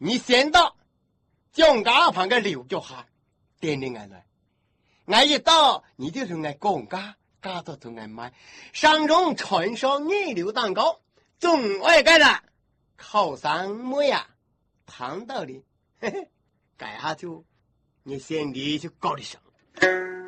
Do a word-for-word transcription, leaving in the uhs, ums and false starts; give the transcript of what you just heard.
你先到将家旁个留脚下点你眼来，俺一到你就同俺讲家家都同俺买上中传说二流蛋糕总爱该了靠山么呀谈道理嘿嘿改下就你先离就搞的上